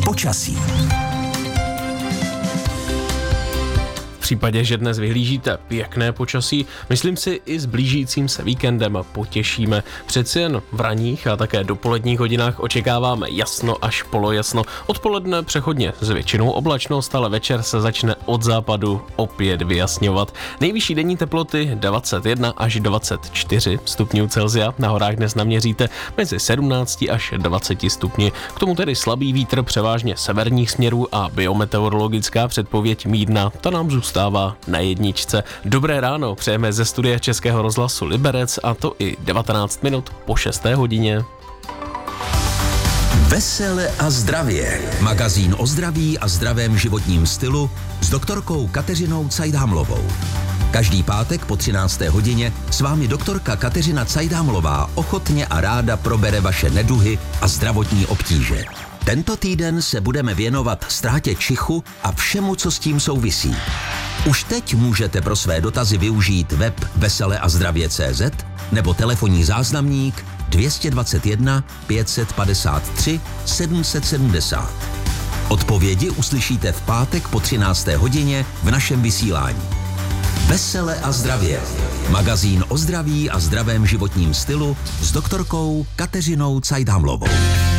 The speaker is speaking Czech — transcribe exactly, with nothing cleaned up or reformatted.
Počasí. V případě, že dnes vyhlížíte pěkné počasí, myslím si i s blížícím se víkendem potěšíme. Přeci jen v ranních a také dopoledních hodinách očekáváme jasno až polojasno. Odpoledne přechodně s většinou oblačnost, ale večer se začne od západu opět vyjasňovat. Nejvyšší denní teploty dvacet jedna až dvacet čtyři stupňů Celsia, na horách dnes naměříte mezi sedmnáct až dvacet stupni. K tomu tedy slabý vítr převážně severních směrů a biometeorologická předpověď mírná, ta nám zůstává na jedničce. Dobré ráno přejeme ze studia Českého rozhlasu Liberec, a to i devatenáct minut po šesté hodině. Vesele a zdravě. Magazín o zdraví a zdravém životním stylu s doktorkou Kateřinou Cajdhamlovou. Každý pátek po třinácté hodině s vámi doktorka Kateřina Cajdhamlová ochotně a ráda probere vaše neduhy a zdravotní obtíže. Tento týden se budeme věnovat ztrátě čichu a všemu, co s tím souvisí. Už teď můžete pro své dotazy využít web vesele a zdravě tečka cé zet nebo telefonní záznamník dvě stě dvacet jedna pět set padesát tři sedm set sedmdesát. Odpovědi uslyšíte v pátek po třinácté hodině v našem vysílání. Vesele a zdravě. Magazín o zdraví a zdravém životním stylu s doktorkou Kateřinou Cajdhamlovou.